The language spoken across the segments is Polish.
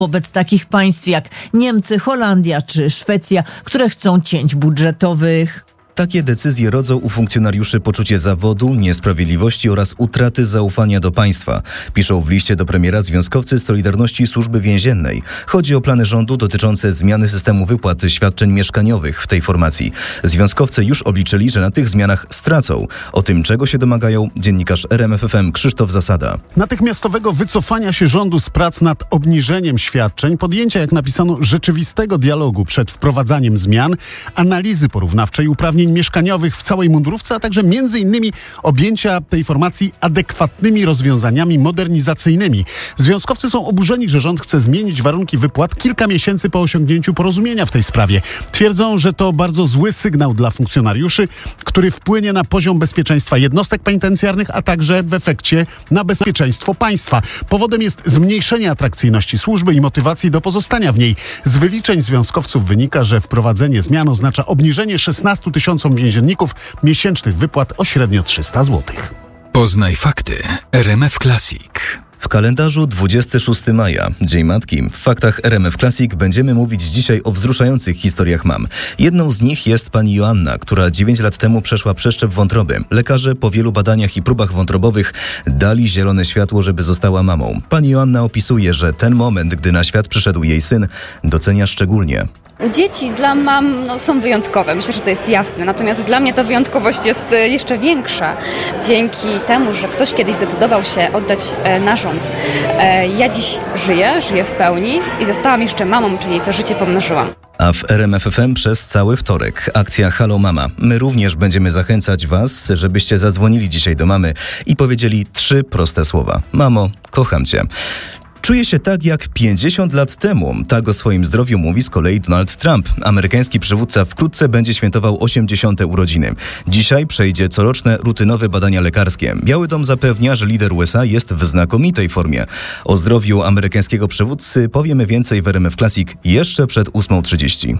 wobec takich państw jak Niemcy, Holandia czy Szwecja, które chcą cięć budżetowych. Takie decyzje rodzą u funkcjonariuszy poczucie zawodu, niesprawiedliwości oraz utraty zaufania do państwa. Piszą w liście do premiera związkowcy Solidarności Służby Więziennej. Chodzi o plany rządu dotyczące zmiany systemu wypłat świadczeń mieszkaniowych w tej formacji. Związkowcy już obliczyli, że na tych zmianach stracą. O tym, czego się domagają, dziennikarz RMF FM Krzysztof Zasada. Natychmiastowego wycofania się rządu z prac nad obniżeniem świadczeń, podjęcia, jak napisano, rzeczywistego dialogu przed wprowadzaniem zmian, analizy porównawczej uprawnień mieszkaniowych w całej mundurówce, a także m.in. objęcia tej formacji adekwatnymi rozwiązaniami modernizacyjnymi. Związkowcy są oburzeni, że rząd chce zmienić warunki wypłat kilka miesięcy po osiągnięciu porozumienia w tej sprawie. Twierdzą, że to bardzo zły sygnał dla funkcjonariuszy, który wpłynie na poziom bezpieczeństwa jednostek penitencjarnych, a także w efekcie na bezpieczeństwo państwa. Powodem jest zmniejszenie atrakcyjności służby i motywacji do pozostania w niej. Z wyliczeń związkowców wynika, że wprowadzenie zmian oznacza obniżenie 16 tysiącom więzienników miesięcznych wypłat o średnio 300 zł. Poznaj fakty RMF Classic. W kalendarzu 26 maja, Dzień Matki. W faktach RMF Classic będziemy mówić dzisiaj o wzruszających historiach mam. Jedną z nich jest pani Joanna, która 9 lat temu przeszła przeszczep wątroby. Lekarze po wielu badaniach i próbach wątrobowych dali zielone światło, żeby została mamą. Pani Joanna opisuje, że ten moment, gdy na świat przyszedł jej syn, docenia szczególnie. Dzieci dla mam są wyjątkowe, myślę, że to jest jasne. Natomiast dla mnie ta wyjątkowość jest jeszcze większa. Dzięki temu, że ktoś kiedyś zdecydował się oddać narząd. Ja dziś żyję w pełni i zostałam jeszcze mamą, czyli to życie pomnożyłam. A w RMF FM przez cały wtorek akcja Halo Mama. My również będziemy zachęcać Was, żebyście zadzwonili dzisiaj do mamy i powiedzieli 3 proste słowa. Mamo, kocham Cię. Czuję się tak jak 50 lat temu. Tak o swoim zdrowiu mówi z kolei Donald Trump. Amerykański przywódca wkrótce będzie świętował 80. urodziny. Dzisiaj przejdzie coroczne rutynowe badania lekarskie. Biały Dom zapewnia, że lider USA jest w znakomitej formie. O zdrowiu amerykańskiego przywódcy powiemy więcej w RMF Classic jeszcze przed 8:30.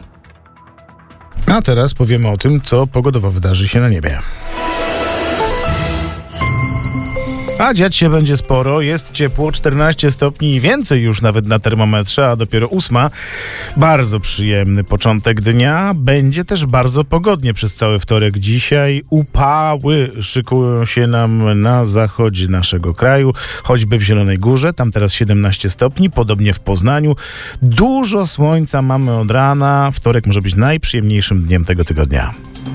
A teraz powiemy o tym, co pogodowo wydarzy się na niebie. A dziać się będzie sporo, jest ciepło, 14 stopni i więcej już nawet na termometrze, a dopiero 8. Bardzo przyjemny początek dnia. Będzie też bardzo pogodnie przez cały wtorek. Dzisiaj upały szykują się nam na zachodzie naszego kraju, choćby w Zielonej Górze, tam teraz 17 stopni, podobnie w Poznaniu. Dużo słońca mamy od rana. Wtorek może być najprzyjemniejszym dniem tego tygodnia.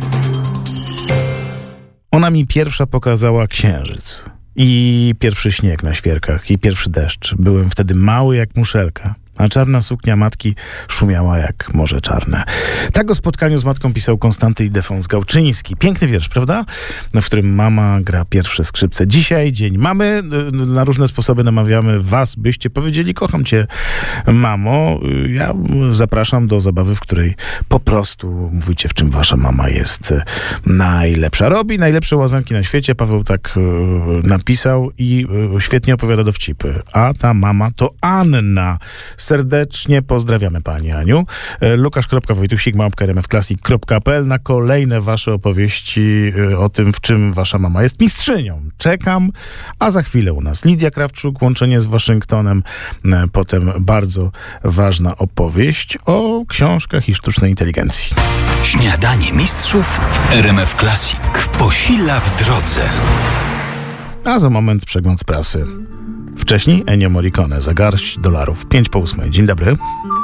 Ona mi pierwsza pokazała księżyc. I pierwszy śnieg na świerkach, i pierwszy deszcz. Byłem wtedy mały jak muszelka, a czarna suknia matki szumiała jak Morze Czarne. Tak o spotkaniu z matką pisał Konstanty Ildefons Gałczyński. Piękny wiersz, prawda? W którym mama gra pierwsze skrzypce. Dzisiaj dzień mamy. Na różne sposoby namawiamy was, byście powiedzieli: kocham cię, mamo. Ja zapraszam do zabawy, w której po prostu mówicie, w czym wasza mama jest najlepsza. Robi najlepsze łazanki na świecie. Paweł tak napisał i świetnie opowiada dowcipy. A ta mama to Anna. Serdecznie pozdrawiamy pani Aniu. Lukasz.wojtusik@rmfclassic.pl na kolejne wasze opowieści o tym, w czym wasza mama jest mistrzynią. Czekam, a za chwilę u nas Lidia Krawczuk, łączenie z Waszyngtonem, potem bardzo ważna opowieść o książkach i sztucznej inteligencji. Śniadanie mistrzów w RMF Classic. Posila w drodze. A za moment przegląd prasy. Wcześniej Ennio Morricone za garść dolarów. 5:08. Dzień dobry.